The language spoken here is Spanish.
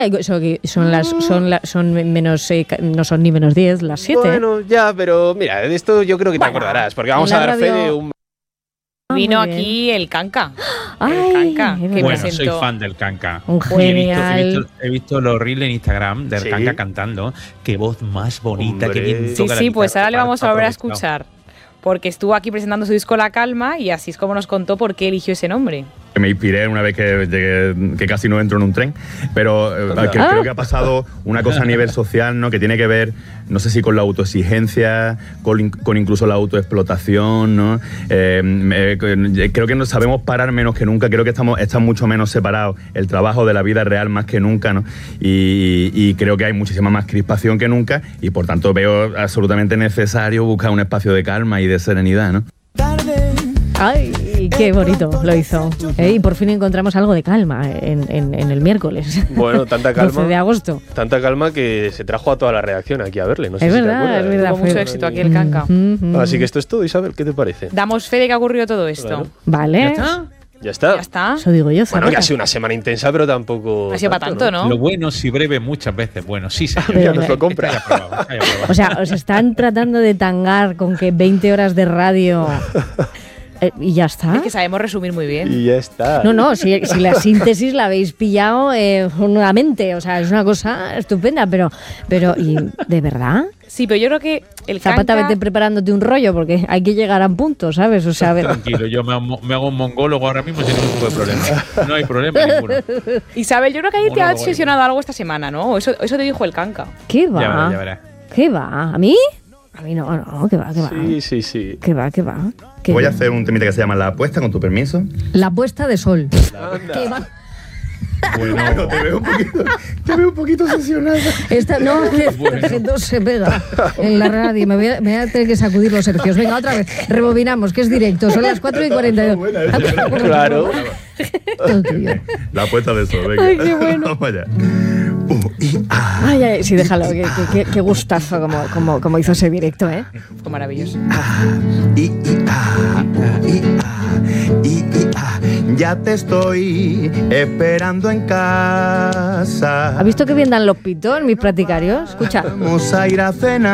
Son menos, no son ni menos 10, las 7. Bueno, ya, pero mira, de esto yo creo que te acordarás, porque vamos a dar fe de un... Vino aquí el Kanka. Ay, Kanka, que Bueno, presentó. soy fan del Kanka. Un genial. He visto los reels en Instagram del Sí. Kanka cantando. Qué voz más bonita, Hombre. qué bien Sí, toca la sí, guitarra. pues ahora le vamos a volver a Aprovechado. escuchar. Porque estuvo aquí presentando su disco La Calma y así es como nos contó por qué eligió ese nombre. Me inspiré una vez que casi no entro en un tren, pero creo que ha pasado una cosa a nivel social, ¿no? Que tiene que ver, no sé si con la autoexigencia, con incluso la autoexplotación, ¿no? Creo que nos sabemos parar menos que nunca, creo que están mucho menos separados el trabajo de la vida real más que nunca, ¿no? Y creo que hay muchísima más crispación que nunca y por tanto veo absolutamente necesario buscar un espacio de calma y de serenidad, ¿no? Ay, qué bonito lo hizo. Y por fin encontramos algo de calma en el miércoles. Bueno, tanta 12 de calma. agosto. Tanta calma que se trajo a toda la redacción aquí a verle. No sé Es si te verdad, acuerdas. es verdad. Tuvo mucho fue- éxito aquí el Kanka. Así que esto es todo, Isabel, ¿qué te parece? Damos fe de que ha ocurrido todo esto. Claro. Vale. ¿Ya está? Ya está. Ya está. Eso digo yo, Bueno, que Zapata. ha sido una semana intensa, pero tampoco... Ha sido para tanto, ¿no? Lo bueno, si breve, muchas veces bueno. Sí, señor. Pero- Ya nos lo compra. Ya probado, ya probado. O sea, os están tratando de tangar con que 20 horas de radio y ya está. Es que sabemos resumir muy bien. Y ya está. No, si la síntesis la habéis pillado nuevamente, o sea, es una cosa estupenda, pero ¿y de verdad? Sí, pero yo creo que el Zapata, Kanka... vete preparándote un rollo, porque hay que llegar a un punto, ¿sabes? O sea, a ver. Tranquilo, yo me hago un mongólogo ahora mismo sin ningún tipo de problema. No hay problema ninguno. Isabel, yo creo que ahí te ha Monólogo, obsesionado algo esta semana, ¿no? Eso te dijo el Kanka. ¿Qué va? Ya verás, ya verás. ¿Qué va? ¿A mí? A mí no, ¿qué va? Sí. ¿Qué va? ¿Qué Voy a va? hacer un temita que se llama La Apuesta, con tu permiso. La puesta de sol. Anda. ¿Qué va? Bueno, te veo un poquito obsesionada. No, que no se pega en la radio. Me voy a tener que sacudir los hercios. Venga, otra vez. Rebobinamos, que es directo. Son las 4:42. Claro. Todo tuyo. La apuesta de sol, venga. Ay, qué bueno. Vamos allá. Y Ay, sí, déjalo. Qué gustazo como hizo ese directo, ¿eh? Fue maravilloso. ya te estoy esperando en casa. ¿Has visto qué bien dan los pitos mis practicarios? Escucha. Vamos a ir a cenar.